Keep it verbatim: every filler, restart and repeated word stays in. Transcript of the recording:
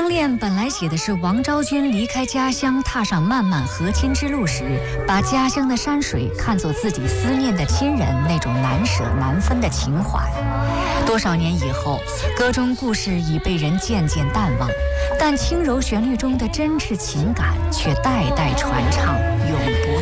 《恋》本来写的是王昭君离开家乡，踏上漫漫和亲之路时，把家乡的山水看作自己思念的亲人，那种难舍难分的情怀。多少年以后，歌中故事已被人渐渐淡忘，但轻柔旋律中的真挚情感却代代传唱，永不